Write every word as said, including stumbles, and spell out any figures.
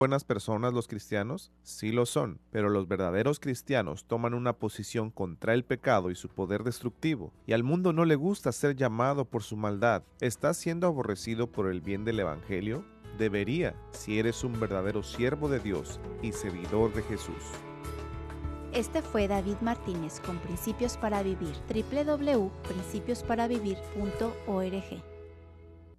Buenas personas los cristianos? Sí lo son, pero los verdaderos cristianos toman una posición contra el pecado y su poder destructivo, y al mundo no le gusta ser llamado por su maldad. ¿Estás siendo aborrecido por el bien del Evangelio? Debería, si eres un verdadero siervo de Dios y seguidor de Jesús. Este fue David Martínez con Principios para Vivir, doble u doble u doble u punto principios para vivir punto org.